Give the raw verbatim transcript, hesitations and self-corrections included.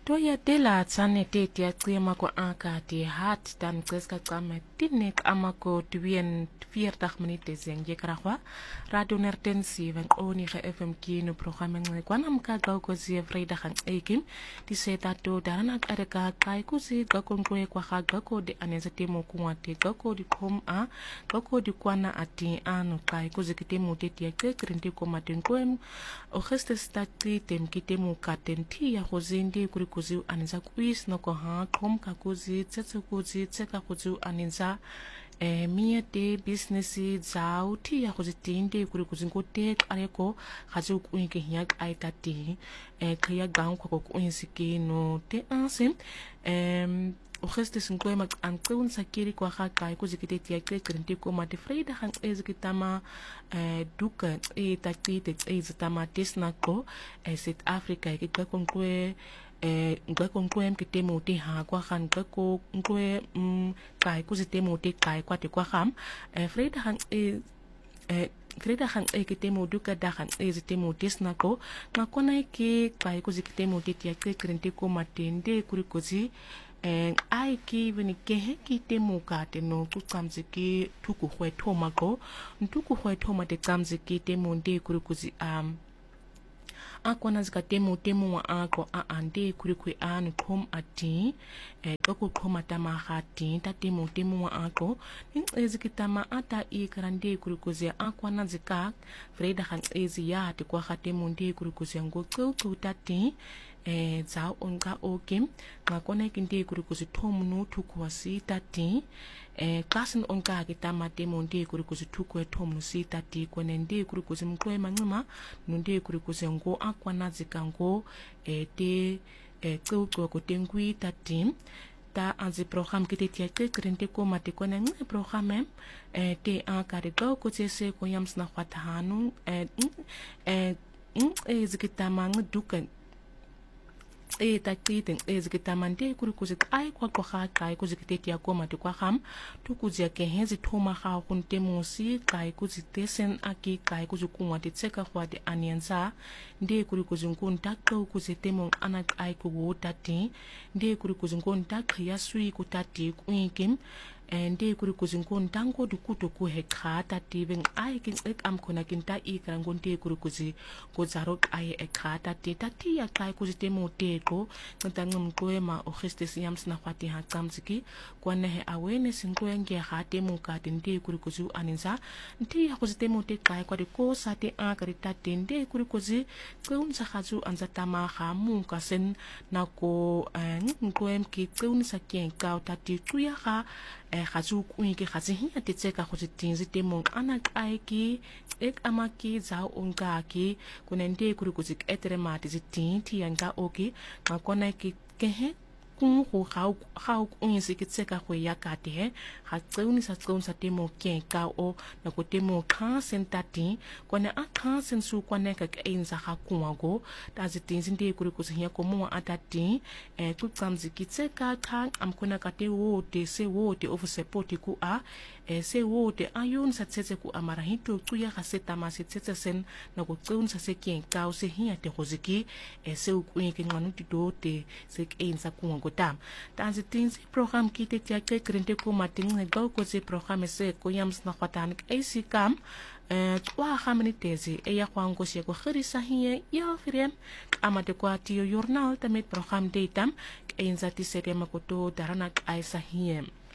Toya dela tsane te tia tsema ko anka te hat dan kreska tsame tinek amako twien veertig minute zeng je kragwa radio nertensi van onige F M kino programme ngwe kwanam ka gau ko zie vrydag ang ekim di seta to daranak areka kai ko zie gakon ko kwa ga gako de aneza temo kwa te gako di kom a gako di kwana ati ano kai ko zie kitemo te tia ke krente ko maten ko em o geste stati tem kitemo katenti ya ko zindi kuri kuzi anenza kuis no ko ha kom ka kuzi tsetso kuzi tseka kuzi anenza eh mia te business zau ti ya kuzi tinde kuri kuzi ngote areko hazu kuinke hiak aitati eh kaya gang ko ko insiki no te ansem em o geste sinko mak an kun sakiri ko ha kai kuzi kite ti akre krente ko ma te freida han ezikitama eh duka e takite ezitama tisna ko eh South Africa ke ko ko eh ngwa ko ko em ke temo te ha kwa khan ka ko ko mm kai ku se temo te kai kwa te kwa kham eh freida han e eh freida han e ke temo duka da han e se temo tesna ko nga kona ke kai ku se ke temo te tia ke krente ko matende kuri ko zi eh ai ki vini ke he ki temo ka te no ku tsamzi ki tuku hwe thoma ko ntuku hwe thoma te tsamzi ki temo nde kuri ko zi um akwana zika temo temo wa ako a ande kuri kuri anu kom ati eh koko koma tama hati ta temo temo wa ako nin ezikitama ata i karande kuri kuzi akwana zika freda han ezi ya te kwa hatemo nde kuri kuzi ngo kuku tati eh zao onga okim ngakona kinde kuri kuzi tomu no tukwa si tati eh kasin onga kitama temo nde kuri kuzi tukwe tomu si tati kone nde kuri kuzi mkwe mangima nunde kuri kuzi ngo akwana zika ngo eh te eh kuku ko tengui tati ta anzi program kite tia ke krente ko mate ko na nge program eh te an kare go ko se ko yams na khwatahanu eh eh eh zikitama ndukan e ta kiten e zikitamande kuri kuzi ai kwa kwa ha kai kuzi kiteti ya koma te kwa ham tu kuzi ya kehenzi thoma ha kunte musi kai kuzi tesen aki kai kuzi kunwa te tseka kwa de anianza nde kuri kuzi nkun takka kuzi temo anak ai ku wotati nde kuri kuzi nkun takka ya sui kutati kuinkim ende kuri kuzi nkun tango du kuto ku he khata ti ben ai kin ek am kona kinta i krangon te kuri kuzi ko zarok ai e khata ti tati ya kai kuzi temo te ko ntangum ko ema o geste siams na kwati ha kamziki kwana he awareness ngo nge ha temo ka tende kuri kuzi aninza nti ya kuzi temo te kai kwa de ko sa te a kari tatende kuri kuzi ko unsa khazu anza tama ha mu ka sen na ko ngo em ki ko unsa ken ka tati tuya ha eh khazu kuinke khazi hiya te tseka khuzi tinzi temo ana kai ki ek amaki za onga ki kunende kuri kuzi etere mati zitinti yanga oki ngakona ki kehe kung ho khau khau unsi ki tseka khwe yakate he ha tseuni sa tseuni sa temo ken ka o na ko temo kha sentati kona a kha sensu kwana ka enza ha kunwago ta zitinzi ndi kuri kuzi hiya ko mo atati eh ku tsamzi ki tseka kha amkona ka te wo te se wo te of support ku a eh se wo te ayun sa tsetse ku amara hito tsuya ga seta ma se tsetse sen na ko tseuni sa se ken ka o se hiya te khoziki eh se ku ke nganu ti do te se enza kunwago tam tanzi tinzi program kite tia ke krente ko mating ne go ko se program se ko yams na khwatan A C kam eh kwa khamni tezi e ya kwango se ko khirisa hiye ya firem amate kwa tio journal tamet program datam enza ti se tema ko to darana aisa hiye